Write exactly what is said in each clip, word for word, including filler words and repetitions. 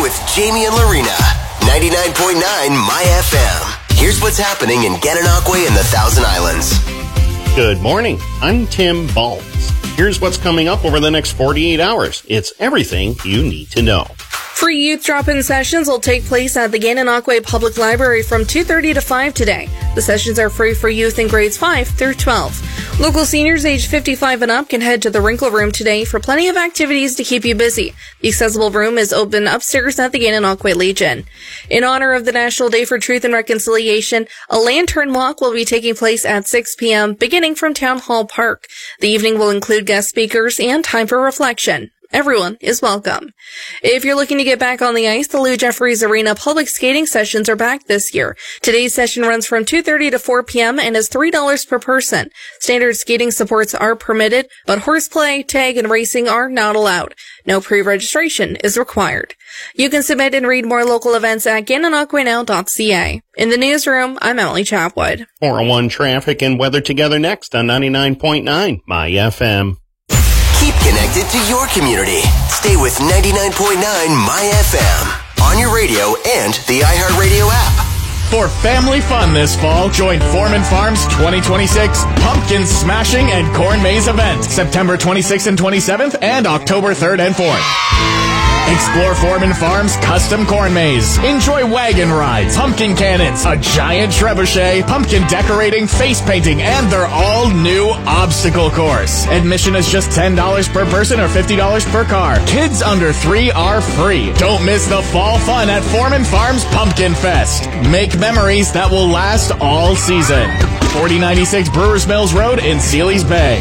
with Jamie and Lorena. ninety-nine point nine My F M. Here's what's happening in Gananoque and the Thousand Islands. Good morning. I'm Tim Baltz. Here's what's coming up over the next forty-eight hours. It's everything you need to know. Free youth drop-in sessions will take place at the Gananoque Public Library from two thirty to five today. The sessions are free for youth in grades five through twelve. Local seniors aged fifty-five and up can head to the Wrinkle Room today for plenty of activities to keep you busy. The accessible room is open upstairs at the Gananoque Legion. In honor of the National Day for Truth and Reconciliation, a lantern walk will be taking place at six p.m. beginning from Town Hall Park. The evening will include guest speakers and time for reflection. Everyone is welcome. If you're looking to get back on the ice, the Lou Jeffries Arena public skating sessions are back this year. Today's session runs from two thirty to four p.m. and is three dollars per person. Standard skating supports are permitted, but horseplay, tag, and racing are not allowed. No pre-registration is required. You can submit and read more local events at gananoque now dot c a. In the newsroom, I'm Emily Chapwood. four oh one traffic and weather together next on ninety-nine point nine My F M. Keep connected to your community. Stay with ninety-nine point nine My F M on your radio and the iHeartRadio app. For family fun this fall, join Foreman Farms twenty twenty-six Pumpkin Smashing and Corn Maze event, September twenty-sixth and twenty-seventh and October third and fourth. Explore Foreman Farms Custom Corn Maze. Enjoy wagon rides, pumpkin cannons, a giant trebuchet, pumpkin decorating, face painting, and their all-new obstacle course. Admission is just ten dollars per person or fifty dollars per car. Kids under three are free. Don't miss the fall fun at Foreman Farms Pumpkin Fest. Make memories that will last all season. forty ninety-six Brewers Mills Road in Sealy's Bay.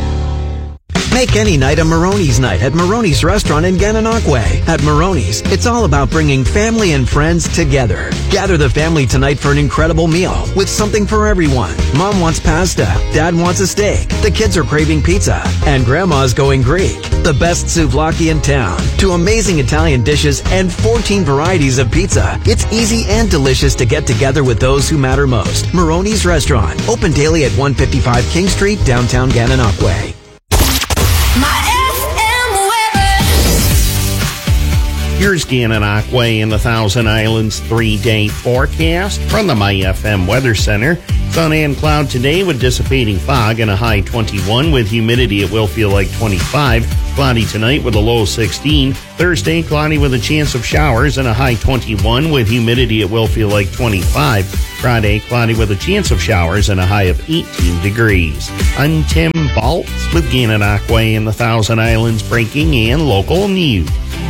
Make any night a Maroney's night at Maroney's Restaurant in Gananoque. At Maroney's, it's all about bringing family and friends together. Gather the family tonight for an incredible meal with something for everyone. Mom wants pasta, Dad wants a steak, the kids are craving pizza, and Grandma's going Greek. The best souvlaki in town, two amazing Italian dishes, and fourteen varieties of pizza. It's easy and delicious to get together with those who matter most. Maroney's Restaurant, open daily at one fifty-five King Street, downtown Gananoque. Here's Gananoque and the Thousand Islands three-day forecast from the My F M Weather Center. Sun and cloud today with dissipating fog and a high twenty-one. With humidity, it will feel like twenty-five. Cloudy tonight with a low sixteen. Thursday, cloudy with a chance of showers and a high twenty-one. With humidity, it will feel like twenty-five. Friday, cloudy with a chance of showers and a high of eighteen degrees. I'm Tim Baltz with Gananoque and the Thousand Islands breaking and local news.